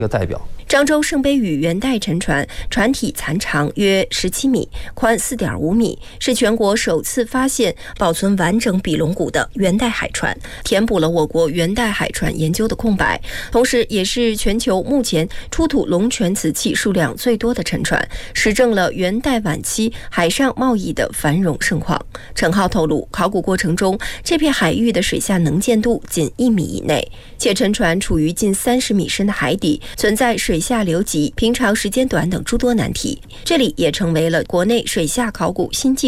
一个代表。 漳州圣杯屿元代沉船，船体残长约17米，宽4.5米，是全国首次发现保存完整比龙骨的元代海船，填补了我国元代海船研究的空白，同时也是全球目前出土龙泉瓷器数量最多的沉船，实证了元代晚期海上贸易的繁荣盛况。陈浩透露，考古过程中，这片海域的水下能见度仅1米以内，且沉船处于近30米深的海底，存在水下流急、平常时间短等诸多难题。这里也成为了国内水下考古新技